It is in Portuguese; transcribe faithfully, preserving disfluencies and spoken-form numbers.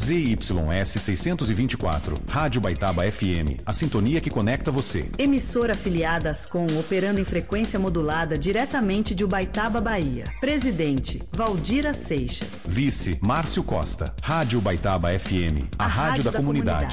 Z Y S seiscentos e vinte e quatro, Rádio Baitaba F M, a sintonia que conecta você. Emissora afiliada Ascom, operando em frequência modulada diretamente de Ubaitaba, Bahia. Presidente, Valdira Seixas. Vice, Márcio Costa. Rádio Baitaba F M, a, a rádio, rádio da, da comunidade. comunidade.